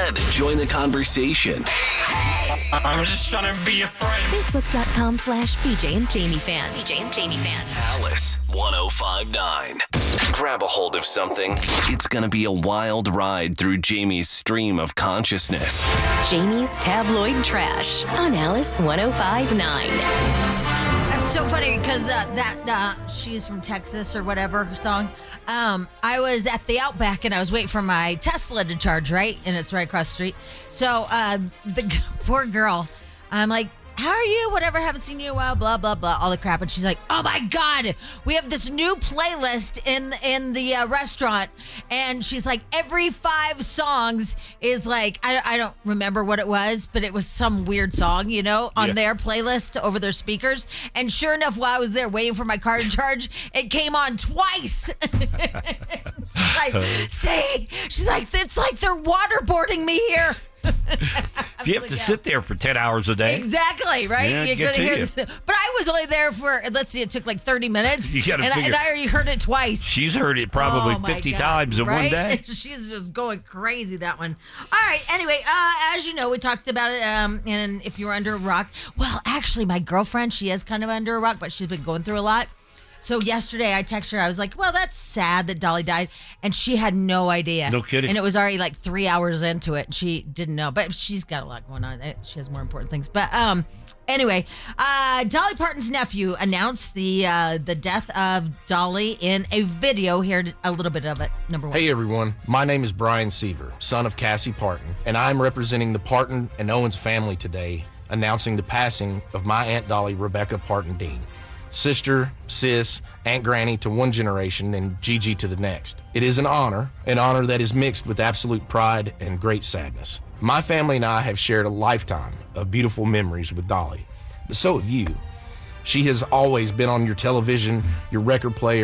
ahead and join the conversation. I'm just trying to be a friend. Facebook.com/BJ and Jamie fans. BJ and Jamie fans. Alice 1059. Grab a hold of something. It's going to be a wild ride through Jamie's stream of consciousness. Jamie's tabloid trash on Alice 1059. That's so funny because She's from Texas or whatever her song. I was at the Outback and I was waiting for my Tesla to charge, right? And it's right across the street. So the poor girl, I'm like, how are you? Whatever, haven't seen you in a while, blah, blah, blah, all the crap. And she's like, oh my God, we have this new playlist in the restaurant. And she's like, every 5 songs is like, I don't remember what it was, but it was some weird song, on their playlist over their speakers. And sure enough, while I was there waiting for my car to charge, it came on twice. She's like, it's like they're waterboarding me here. You have to sit there for 10 hours a day. Exactly, right? Yeah, You're going to hear this. But I was only there for, let's see, it took like 30 minutes. You gotta figure. And I already heard it twice. She's heard it probably 50 times in one day. She's just going crazy, that one. All right, anyway, as you know, we talked about it, and if you were under a rock. Well, actually, my girlfriend, she is kind of under a rock, but she's been going through a lot. So yesterday I texted her. I was like, well, that's sad that Dolly died. And she had no idea. No kidding. And it was already like 3 hours into it. And she didn't know. But she's got a lot going on. She has more important things. But anyway, Dolly Parton's nephew announced the death of Dolly in a video. Here, a little bit of it. Number 1. Hey, everyone. My name is Brian Seaver, son of Cassie Parton. And I'm representing the Parton and Owens family today, announcing the passing of my Aunt Dolly, Rebecca Parton Dean. Sister, sis, Aunt Granny to one generation and Gigi to the next. It is an honor that is mixed with absolute pride and great sadness. My family and I have shared a lifetime of beautiful memories with Dolly, but so have you. She has always been on your television, your record player,